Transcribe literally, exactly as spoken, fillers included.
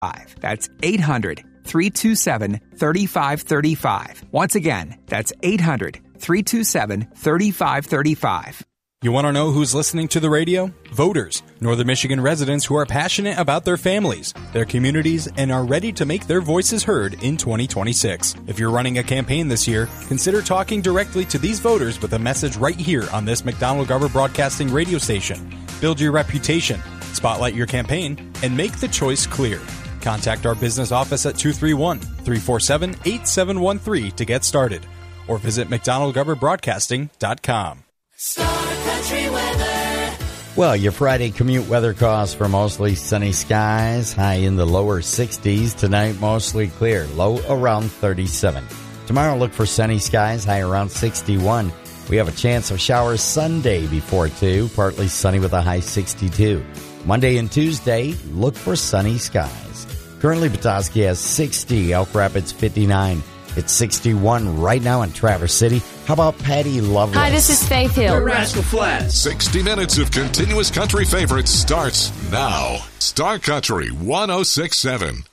That's eight hundred, three two seven, three five three five. Once again, that's eight hundred, three two seven, three five three five. You want to know who's listening to the radio? Voters, Northern Michigan residents who are passionate about their families, their communities, and are ready to make their voices heard in twenty twenty-six. If you're running a campaign this year, consider talking directly to these voters with a message right here on this McDonald-Garber Broadcasting radio station. Build your reputation, spotlight your campaign, and make the choice clear. Contact our business office at two three one, three four seven, eight seven one three to get started, or visit mcdonald garber broadcasting dot com. Star Country weather. Well, your Friday commute weather calls for mostly sunny skies, high in the lower sixties. Tonight, mostly clear, low around thirty-seven. Tomorrow, look for sunny skies, high around sixty-one. We have a chance of showers Sunday before two, partly sunny with a high sixty-two. Monday and Tuesday, look for sunny skies. Currently, Petoskey has sixty, Elk Rapids fifty-nine. It's sixty-one right now in Traverse City. How about Patty Lovelace? Hi, this is Faith Hill. The Rascal Flatts. sixty minutes of continuous country favorites starts now. Star Country one oh six point seven.